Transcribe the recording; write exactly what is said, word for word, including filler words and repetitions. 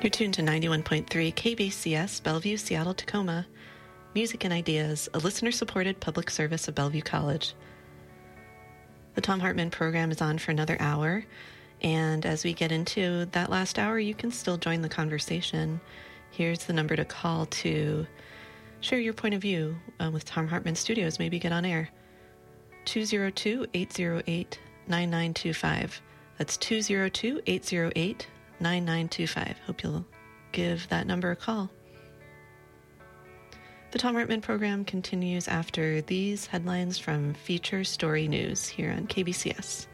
You're tuned to ninety-one point three K B C S, Bellevue, Seattle, Tacoma. Music and Ideas, a listener-supported public service of Bellevue College. The Thom Hartmann program is on for another hour, and as we get into that last hour, you can still join the conversation. Here's the number to call to share your point of view uh, with Thom Hartmann Studios, maybe get on air. two oh two, eight oh eight, nine nine two five. That's two oh two, eight oh eight, nine nine two five. Hope you'll give that number a call. The Thom Hartmann program continues after these headlines from Feature Story News here on K B C S.